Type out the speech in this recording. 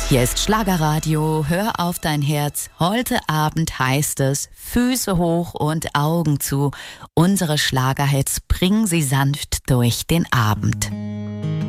Hier ist Schlagerradio, hör auf dein Herz. Heute Abend heißt es Füße hoch und Augen zu. Unsere Schlagerhits bringen sie sanft durch den Abend.